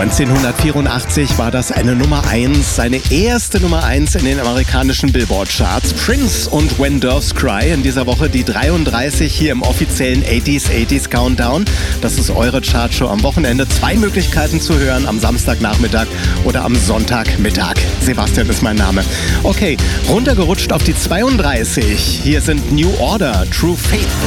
1984 war das eine Nummer 1, seine erste Nummer 1 in den amerikanischen Billboard-Charts. Prince und When Doves Cry in dieser Woche die 33 hier im offiziellen 80s Countdown. Das ist eure Chartshow am Wochenende. 2 Möglichkeiten zu hören, am Samstagnachmittag oder am Sonntagmittag. Sebastian ist mein Name. Okay, runtergerutscht auf die 32. Hier sind New Order, True Faith.